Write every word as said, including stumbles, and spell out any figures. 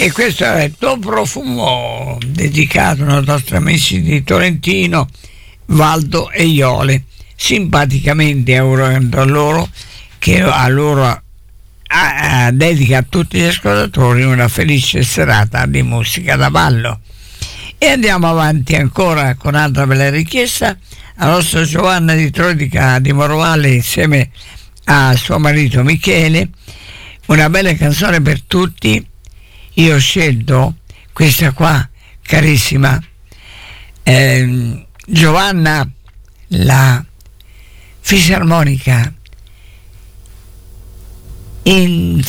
E questo è Tuo Profumo, dedicato ai nostri amici di Tolentino, Valdo e Iole, simpaticamente augurando a loro che a loro a, a, dedica a tutti gli ascoltatori una felice serata di musica da ballo. E andiamo avanti ancora con altra bella richiesta. La nostra Giovanna di Trodica di Morvale insieme a suo marito Michele, una bella canzone per tutti. Io ho scelto questa qua, carissima eh, Giovanna, la fisarmonica in